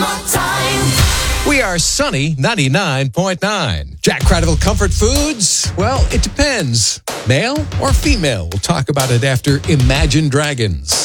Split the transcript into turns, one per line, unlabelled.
We are Sunny 99.9. Jack Cradiville Comfort Foods? Well, it depends. Male or female? We'll talk about it after Imagine Dragons.